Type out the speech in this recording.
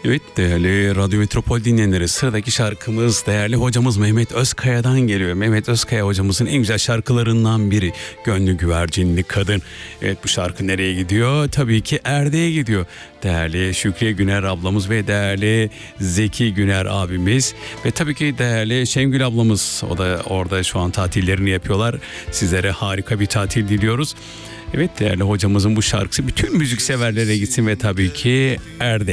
Evet değerli Radyo Metropol dinleyenleri, sıradaki şarkımız değerli hocamız Mehmet Özkaya'dan geliyor. Mehmet Özkaya hocamızın en güzel şarkılarından biri Gönlü Güvercinli Kadın. Evet, bu şarkı nereye gidiyor? Tabii ki Erdek'e gidiyor. Değerli Şükriye Güner ablamız ve değerli Zeki Güner abimiz ve tabii ki değerli Şengül ablamız, o da orada şu an tatillerini yapıyorlar. Sizlere harika bir tatil diliyoruz. Evet değerli hocamızın bu şarkısı bütün müzik severlere gitsin ve tabii ki Erdek.